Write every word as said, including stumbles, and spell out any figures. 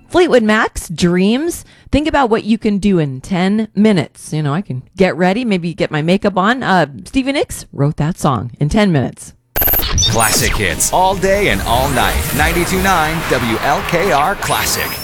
Fleetwood Mac's Dreams. Think about what you can do in ten minutes. You know, I can get ready, maybe get my makeup on. Uh, Stevie Nicks wrote that song in ten minutes. Classic hits all day and all night. ninety-two point nine W L K R Classic.